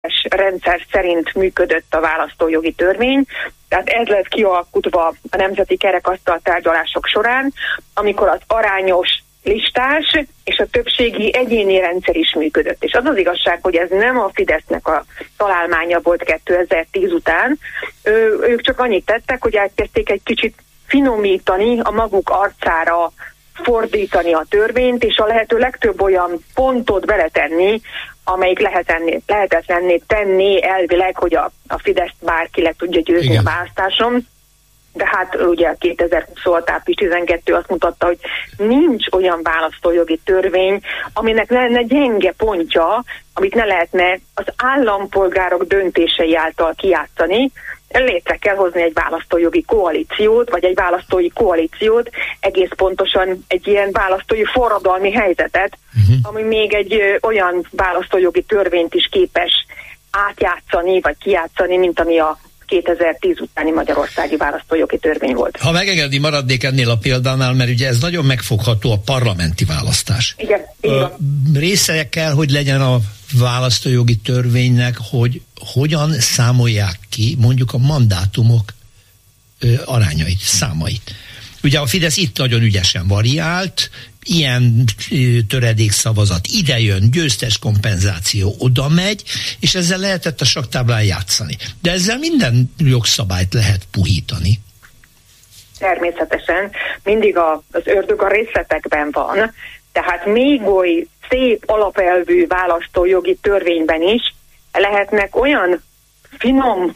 Fideszes rendszer szerint működött a választójogi törvény, tehát ez lett kialkutva a nemzeti kerekasztal tárgyalások során, amikor az arányos listás és a többségi egyéni rendszer is működött. És az az igazság, hogy ez nem a Fidesznek a találmánya volt 2010 után. Ők csak annyit tettek, hogy elkezdték egy kicsit finomítani, a maguk arcára fordítani a törvényt, és a lehető legtöbb olyan pontot beletenni, amelyik lehetetlenné tenni elvileg, hogy a Fideszt bárki le tudja győzni a választáson. De hát ugye 2026. április 12 azt mutatta, hogy nincs olyan választójogi törvény, aminek ne lenne gyenge pontja, amit ne lehetne az állampolgárok döntései által kijátszani. Létre kell hozni egy választójogi koalíciót, vagy egy választói koalíciót, egész pontosan egy ilyen választói forradalmi helyzetet, ami még egy olyan választójogi törvényt is képes átjátszani, vagy kijátszani, mint ami a 2010 utáni magyarországi választójogi törvény volt. Ha megengedi, maradnék ennél a példánál, mert ugye ez nagyon megfogható, a parlamenti választás. Igen. Része kell, hogy legyen a választójogi törvénynek, hogy hogyan számolják ki mondjuk a mandátumok arányait, számait. Ugye a Fidesz itt nagyon ügyesen variált, ilyen töredékszavazat ide jön, győztes kompenzáció oda megy, és ezzel lehetett a sakktáblán játszani. De ezzel minden jogszabályt lehet puhítani. Természetesen mindig az ördög a részletekben van, tehát még oly szép alapelvű választójogi törvényben is lehetnek olyan finom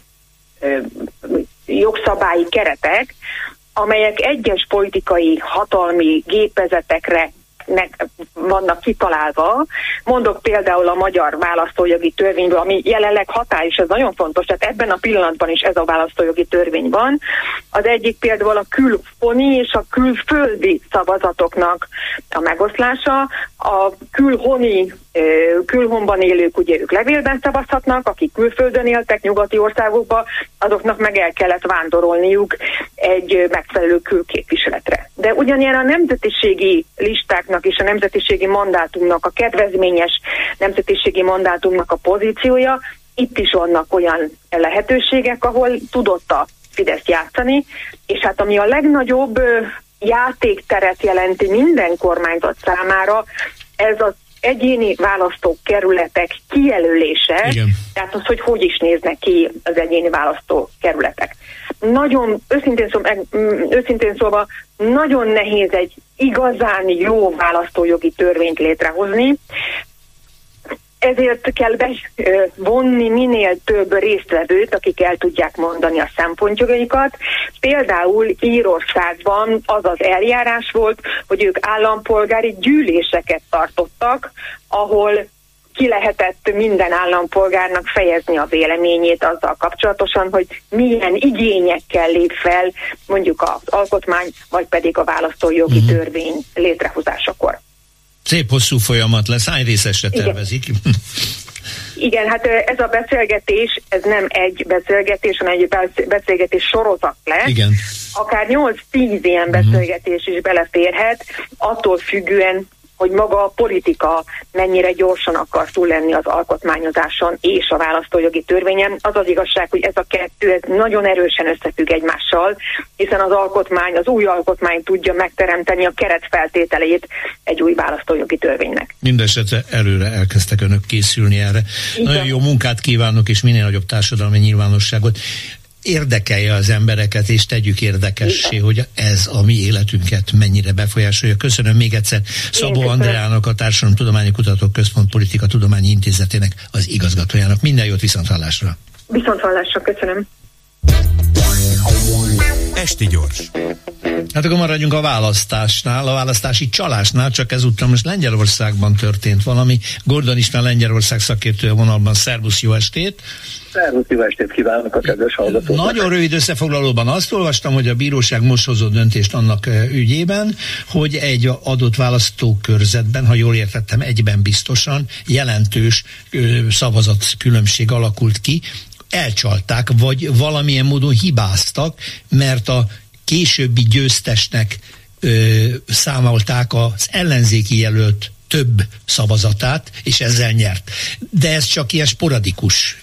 jogszabályi keretek, amelyek egyes politikai hatalmi gépezetekre vannak kitalálva. Mondok például a magyar választójogi törvényből, ami jelenleg hatályos, ez nagyon fontos, tehát ebben a pillanatban is ez a választójogi törvény van. Az egyik például a külhoni és a külföldi szavazatoknak a megoszlása. A külhonban élők, ugye ők levélben szavazhatnak, akik külföldön éltek, nyugati országokban, azoknak meg el kellett vándorolniuk egy megfelelő külképviseletre. De ugyanilyen a nemzetiségi listáknak és a nemzetiségi mandátumnak, a kedvezményes nemzetiségi mandátumnak a pozíciója, itt is vannak olyan lehetőségek, ahol tudott a Fidesz játszani, és hát ami a legnagyobb játékteret jelenti minden kormányzat számára, ez az egyéni választókerületek kijelölése, igen. Tehát az, hogy is néznek ki az egyéni választókerületek. Nagyon, őszintén szólva, nagyon nehéz egy igazán jó választójogi törvényt létrehozni, ezért kell bevonni minél több résztvevőt, akik el tudják mondani a szempontjogaikat. Például Írországban az az eljárás volt, hogy ők állampolgári gyűléseket tartottak, ahol ki lehetett minden állampolgárnak fejezni a véleményét azzal kapcsolatosan, hogy milyen igényekkel lép fel mondjuk az alkotmány, vagy pedig a választójogi törvény létrehozásakor. Szép hosszú folyamat lesz, hány részesre tervezik? Igen, hát ez a beszélgetés, ez nem egy beszélgetés, hanem egy beszélgetés sorozat lesz. Igen. Akár 8-10 ilyen beszélgetés is beleférhet, attól függően, hogy maga a politika mennyire gyorsan akar túl lenni az alkotmányozáson és a választójogi törvényen. Az az igazság, hogy ez a kettő ez nagyon erősen összefügg egymással, hiszen az alkotmány, az új alkotmány tudja megteremteni a keretfeltételeit egy új választójogi törvénynek. Mindenesetre előre elkezdtek önök készülni erre. Igen. Nagyon jó munkát kívánok, és minél nagyobb társadalmi nyilvánosságot. Érdekelje az embereket, és tegyük érdekessé, hogy ez a mi életünket mennyire befolyásolja. Köszönöm még egyszer Szabó Andreának, a Társadalomtudományi Kutatók Központ Politika Tudományi Intézetének az igazgatójának. Minden jót, viszonthallásra! Viszonthallásra, köszönöm! Esti gyors. Hát akkor maradjunk a választásnál, a választási csalásnál, csak ezúttal most Lengyelországban történt valami. Gordon István Lengyelország szakértő a vonalban. Szervusz, jó estét! Szervusz, jó estét kívánok a kedves hallgatóknak! Nagyon rövid összefoglalóban azt olvastam, hogy a bíróság most hozott döntést annak ügyében, hogy egy adott választókörzetben, ha jól értettem, egyben biztosan jelentős szavazatkülönbség alakult ki, elcsalták, vagy valamilyen módon hibáztak, mert a későbbi győztesnek számolták az ellenzéki jelölt több szavazatát, és ezzel nyert. De ez csak ilyen sporadikus